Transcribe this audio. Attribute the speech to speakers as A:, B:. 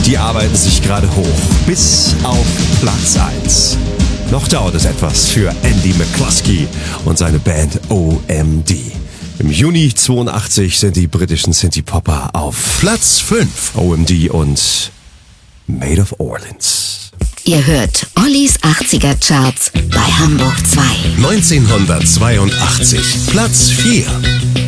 A: Die arbeiten sich gerade hoch bis auf Platz 1. Noch dauert es etwas für Andy McCluskey und seine Band OMD. Im Juni 82 sind die britischen Synthie-Popper auf
B: Platz 5.
A: OMD und Made of Orleans.
C: Ihr hört Ollis 80er Charts bei Hamburg 2.
B: 1982, Platz 4.